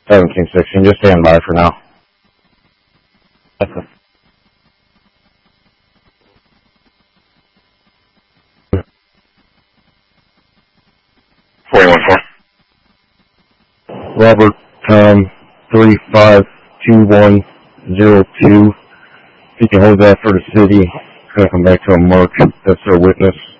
1716. Just stand by for now. Okay. Robert, 352102. If you can hold that for the city, gonna come back to a mark. That's our witness.